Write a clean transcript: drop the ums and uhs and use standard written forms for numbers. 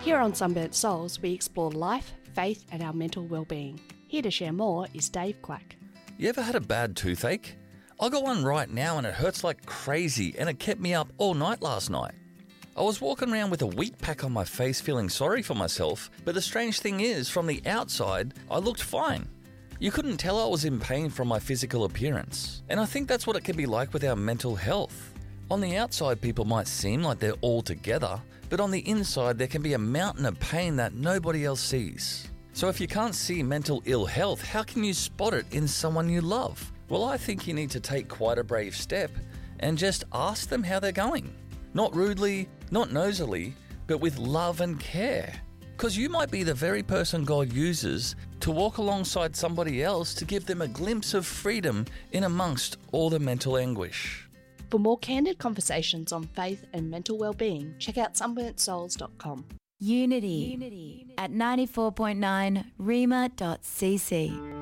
Here on Sunburnt Souls, we explore life, faith and our mental well-being. Here to share more is Dave Quack. You ever had a bad toothache? I got one right now and it hurts like crazy and it kept me up all night last night. I was walking around with a wheat pack on my face feeling sorry for myself, but the strange thing is, from the outside, I looked fine. You couldn't tell I was in pain from my physical appearance. And I think that's what it can be like with our mental health. On the outside, people might seem like they're all together, but on the inside, there can be a mountain of pain that nobody else sees. So if you can't see mental ill health, how can you spot it in someone you love? Well, I think you need to take quite a brave step and just ask them how they're going. Not rudely, not nosily, but with love and care. Because you might be the very person God uses to walk alongside somebody else to give them a glimpse of freedom in amongst all the mental anguish. For more candid conversations on faith and mental well-being, check out sunburntsouls.com. Unity at 94.9 rema.cc.